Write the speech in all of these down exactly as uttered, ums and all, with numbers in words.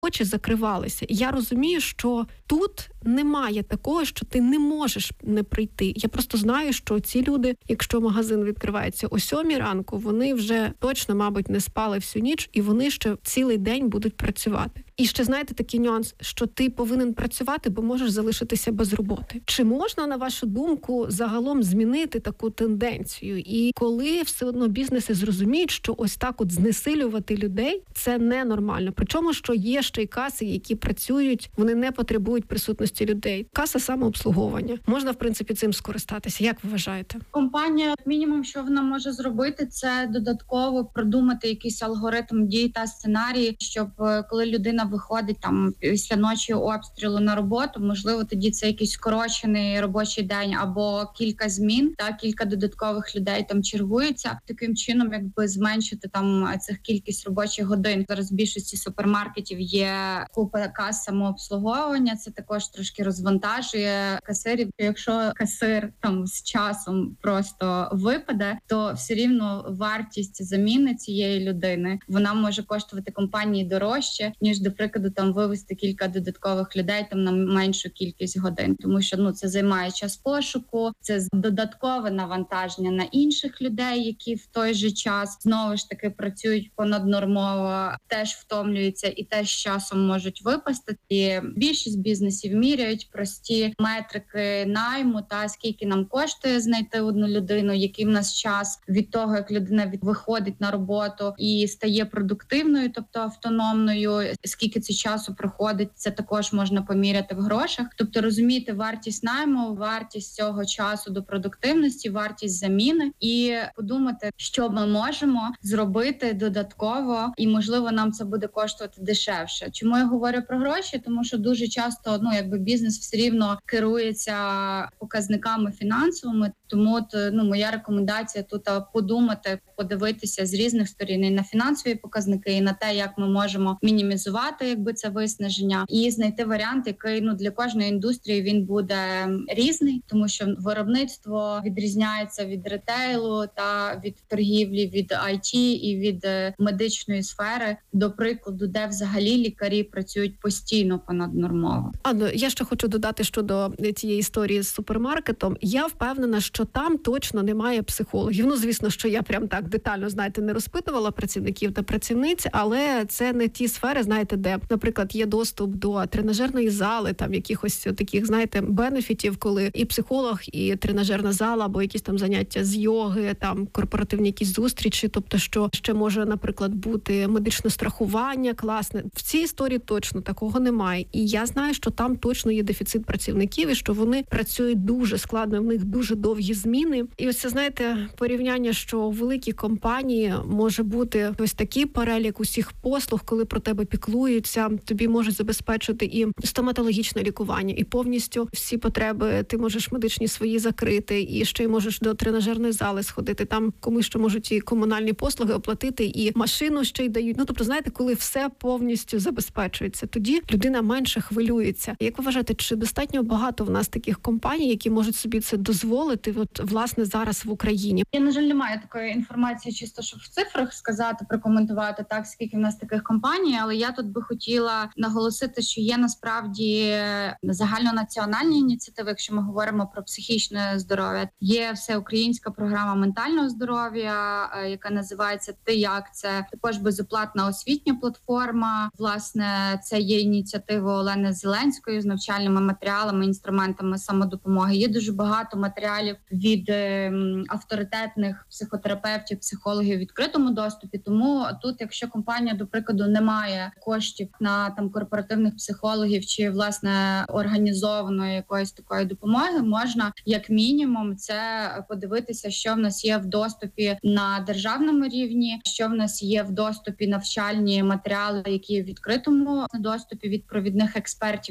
очі закривалися. Я розумію, що тут немає такого, що ти не можеш не прийти. Я просто знаю, що ці люди, якщо магазин відкривається о сьомій ранку, вони вже точно, мабуть, не спали всю ніч, і вони ще цілий день будуть працювати. І ще, знаєте, такий нюанс, що ти повинен працювати, бо можеш залишитися без роботи. Чи можна, на вашу думку, загалом змінити таку тенденцію? І коли все одно бізнеси зрозуміють, що ось так от знесилювати людей – це ненормально. Причому, що є ще й каси, які працюють, вони не потребують присутності людей. Каса самообслуговування. Можна, в принципі, цим скористатися. Як ви вважаєте? Компанія, мінімум, що вона може зробити, це додатково продумати якийсь алгоритм дій та сценарії, щоб коли людина виходить там після ночі обстрілу на роботу, можливо, тоді це якийсь скорочений робочий день або кілька змін, та кілька додаткових людей там чергується. Таким чином, якби зменшити там цих кількість робочих годин. Зараз в більшості супермаркетів є купа кас самообслуговування. Це також трошки розвантажує касирів. Якщо касир там з часом просто випаде, то все рівно вартість заміни цієї людини, вона може коштувати компанії дорожче, ніж, до прикладу, там вивести кілька додаткових людей там на меншу кількість годин. Тому що ну це займає час пошуку, це додаткове навантаження на інших людей, які в той же час знову ж таки працюють понаднормово, теж втомлюються і теж з часом можуть випасти. І більшість бізнесів міряють прості метрики найму та скільки нам коштує знайти одну людину, який в нас час від того, як людина від виходить на роботу і стає продуктивною, тобто автономною, скільки це часу проходить, це також можна поміряти в грошах. Тобто розуміти вартість найму, вартість цього часу до продуктивності, вартість заміни і подумати, що ми можемо зробити додатково, і можливо нам це буде коштувати дешевше. Чому я говорю про гроші? Тому що дуже часто, ну якби бізнес все рівно керується показниками фінансовими. Тому от, ну моя рекомендація тут подумати, подивитися з різних сторін і на фінансові показники, і на те, як ми можемо мінімізувати, якби це виснаження, і знайти варіант, який ну для кожної індустрії він буде різний, тому що виробництво відрізняється від ретейлу та від торгівлі, від ай ті і від медичної сфери, до прикладу, де взагалі лікарі працюють постійно понаднормово. Анно, я ще хочу додати щодо цієї історії з супермаркетом. Я впевнена, що там точно немає психологів. Ну, звісно, що я прям так детально, знаєте, не розпитувала працівників та працівниць, але це не ті сфери, знаєте, де, наприклад, є доступ до тренажерної зали, там якихось таких, знаєте, бенефітів, коли і психолог, і тренажерна зала, або якісь там заняття з йоги, там корпоративні якісь зустрічі, тобто, що ще може, наприклад, бути медичне страхування класне. В цій історії точно такого немає. І я знаю, що там точно є дефіцит працівників, і що вони працюють дуже складно, в них дуже довгі зміни. І ось це, знаєте, порівняння, що у великій компанії може бути ось такий перелік усіх послуг, коли про тебе піклуються, тобі можуть забезпечити і стоматологічне лікування, і повністю всі потреби ти можеш медичні свої закрити, і ще й можеш до тренажерної зали сходити. Там комусь ще можуть і комунальні послуги оплатити, і машину ще й дають. Ну, тобто, знаєте, коли все повністю забезпечується, тоді людина менше хвилюється. Як ви вважаєте, чи достатньо багато в нас таких компаній, які можуть собі це дозволити, от, власне, зараз в Україні? Я, на жаль, не маю такої інформації, чисто, щоб в цифрах сказати, прокоментувати так, скільки в нас таких компаній, але я тут би хотіла наголосити, що є насправді загальнонаціональні ініціативи, якщо ми говоримо про психічне здоров'я. Є всеукраїнська програма ментального здоров'я, яка називається «Ти як?». Це також безоплатна освітня платформа. Власне, це є ініціатива Олени Зеленської з навчальними матеріалами, інструментами самодопомоги. Є дуже багато матеріалів від е, авторитетних психотерапевтів, психологів в відкритому доступі. Тому тут, якщо компанія, до прикладу, не має коштів на там корпоративних психологів чи власне організованої якоїсь такої допомоги, можна як мінімум це подивитися, що в нас є в доступі на державному рівні, що в нас є в доступі навчальні матеріали, які в відкритому доступі від провідних експертів зібрати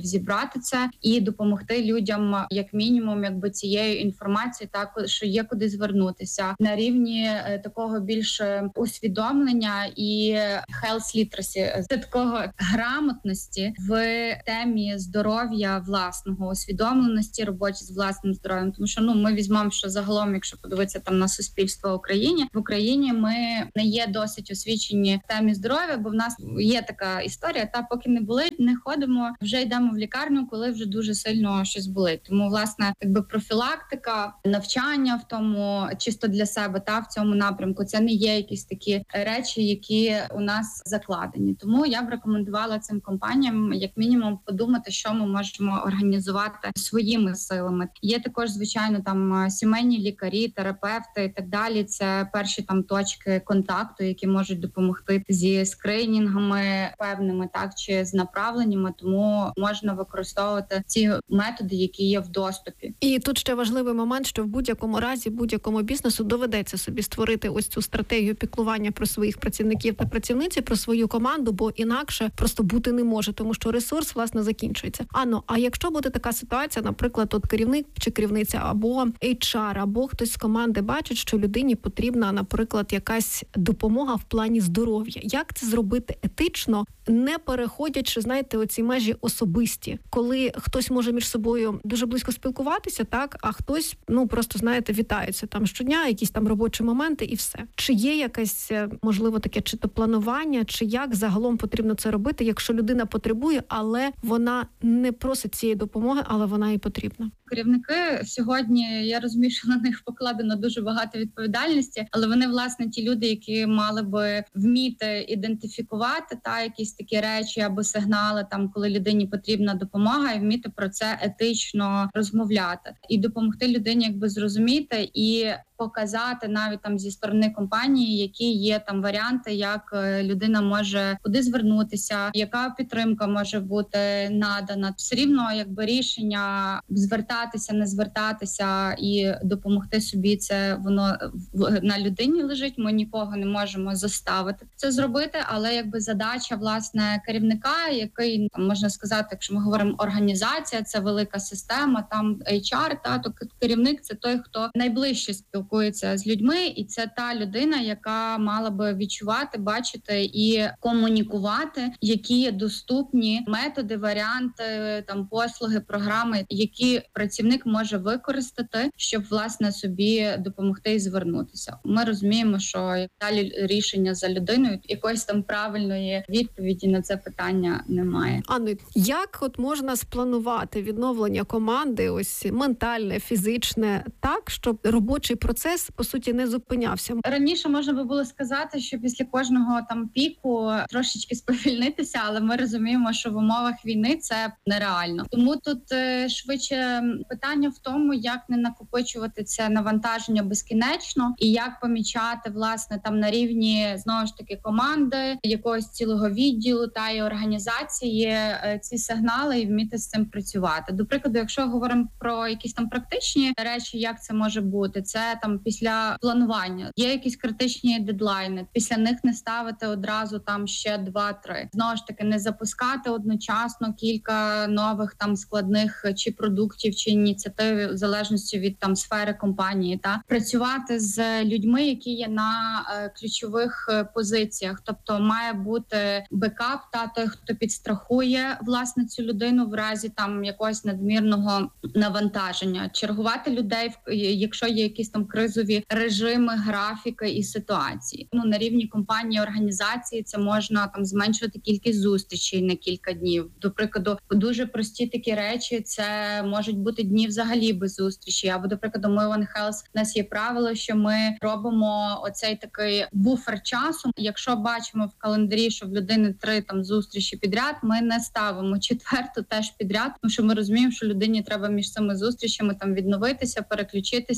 популяризувати це і допомогти людям, як мінімум, якби цією інформацією, також що є куди звернутися на рівні е, такого більше усвідомлення і health literacy, це такого грамотності в темі здоров'я власного, усвідомленості роботі з власним здоров'ям. Тому що ну ми візьмемо, що загалом, якщо подивитися там на суспільство в Україні, в Україні ми не є досить освічені в темі здоров'я, бо в нас є така історія, та поки не болить, не ходимо, вже йдемо в лікарню, коли вже дуже сильно щось болить. Тому, власне, якби профілактика, навчання в тому, чисто для себе, та в цьому напрямку, це не є якісь такі речі, які у нас закладені. Тому я б рекомендувала цим компаніям, як мінімум, подумати, що ми можемо організувати своїми силами. Є також, звичайно, там сімейні лікарі, терапевти і так далі. Це перші там точки контакту, які можуть допомогти зі скринінгами певними, так, чи з направленнями. Тому можна використовувати ці методи, які є в доступі. І тут ще важливий момент, що в будь-якому разі будь-якому бізнесу доведеться собі створити ось цю стратегію піклування про своїх працівників та працівниці, про свою команду, бо інакше просто бути не може, тому що ресурс, власне, закінчується. Анно, а якщо буде така ситуація, наприклад, от керівник чи керівниця або ейч ар, або хтось з команди бачить, що людині потрібна, наприклад, якась допомога в плані здоров'я. Як це зробити етично, не переходячи, знаєте, оці межі особисті, коли хтось може між собою дуже близько спілкуватися, так, а хтось, ну, просто, знаєте, вітаються там щодня, якісь там робочі моменти і все. Чи є якесь, можливо, таке чи то планування, чи як загалом потрібно це робити, якщо людина потребує, але вона не просить цієї допомоги, але вона їй потрібна? Керівники сьогодні, я розумію, що на них покладено дуже багато відповідальності, але вони, власне, ті люди, які мали би вміти ідентифікувати та якісь такі речі або сигнали, там, коли людині потрібна допомога, і вміти про це етично розмовляти. І допомогти людині якби зрозуміти і показати навіть там зі сторони компанії, які є там варіанти, як людина може куди звернутися, яка підтримка може бути надана. Все рівно якби рішення звертатися, не звертатися і допомогти собі, це воно на людині лежить. Ми нікого не можемо заставити це зробити, але якби задача, власне, керівника, який, там, можна сказати, якщо ми говоримо організація, це велика система, там ейч ар, та, то керівник – це той, хто найближче спілкується з людьми, і це та людина, яка мала би відчувати, бачити і комунікувати, які є доступні методи, варіанти, там послуги, програми, які працівник може використати, щоб, власне, собі допомогти і звернутися. Ми розуміємо, що далі рішення за людиною, якоїсь там правильної відповіді на це питання немає. Анно, як от можна спланувати відновлення команди, ось ментальне, фізичне, так, щоб робочий процес по суті не зупинявся? Раніше можна би було сказати, що після кожного там піку трошечки сповільнитися, але ми розуміємо, що в умовах війни це нереально. Тому тут е, швидше питання в тому, як не накопичувати це навантаження безкінечно і як помічати, власне, там на рівні, знову ж таки, команди, якогось цілого відділу та й організації е, ці сигнали і вміти з цим працювати. До прикладу, якщо говоримо про якісь там практичні речі, як це може бути, це там після планування. Є якісь критичні дедлайни, після них не ставити одразу там ще два-три. Знову ж таки, не запускати одночасно кілька нових там складних чи продуктів, чи ініціатив, в залежності від там сфери компанії, та працювати з людьми, які є на е, ключових е, позиціях. Тобто має бути бекап, та той, хто підстрахує, власне, цю людину в разі там якогось надмірного навантаження. Чергувати людей, якщо є якісь там кризові режими, графіки і ситуації. Ну, на рівні компанії, організації це можна там зменшувати кількість зустрічей на кілька днів. До прикладу, дуже прості такі речі, це можуть бути дні взагалі без зустрічі. Або, до прикладу, ми в One Health, у нас є правило, що ми робимо оцей такий буфер часу. Якщо бачимо в календарі, що в людини три там зустрічі підряд, ми не ставимо четверту теж підряд, тому що ми розуміємо, що людині треба між цими зустрічами там відновитися, переключитися.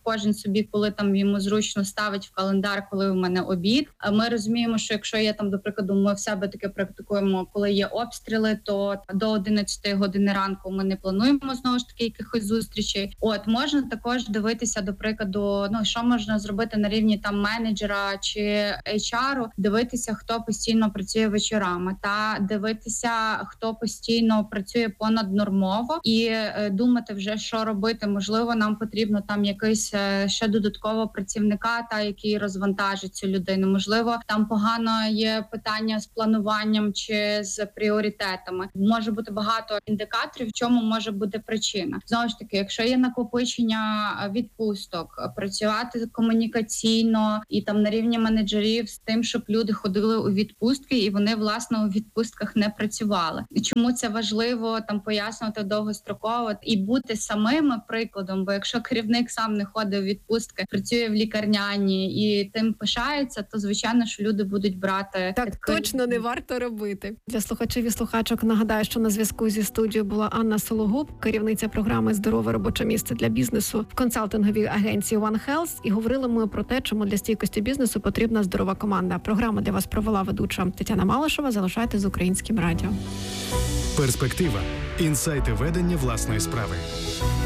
кожен собі, коли там йому зручно ставить в календар, коли у мене обід. А ми розуміємо, що якщо є там, до прикладу, ми в себе таке практикуємо, коли є обстріли, то до одинадцятої години ранку ми не плануємо знову ж таки якихось зустрічей. От можна також дивитися, до прикладу, ну що можна зробити на рівні там менеджера чи ейч ар, дивитися, хто постійно працює вечорами, та дивитися, хто постійно працює понаднормово, і е, думати вже, що робити. Можливо, нам потрібно там якийсь е, ще додаткового працівника, та який розвантажить цю людину. Можливо, там погано є питання з плануванням чи з пріоритетами. Може бути багато індикаторів, в чому може бути причина. Знову ж таки, якщо є накопичення відпусток, працювати комунікаційно і там на рівні менеджерів з тим, щоб люди ходили у відпустки і вони, власне, у відпустках не працювали. І чому це важливо там пояснювати довгостроково і бути самими прикладом, бо якщо керівник сам не ходить у відпустки, працює в лікарняні і тим пишається, то звичайно, що люди будуть брати так. Такий... Точно не варто робити. Для слухачів і слухачок нагадаю, що на зв'язку зі студією була Анна Сологуб, керівниця програми «Здорове робоче місце для бізнесу» в консалтинговій агенції One Health. І говорили ми про те, чому для стійкості бізнесу потрібна здорова команда. Програму для вас провела ведуча Тетяна Малишева. Залишайтесь з Українським радіо. Перспектива. Інсайти ведення власної справи.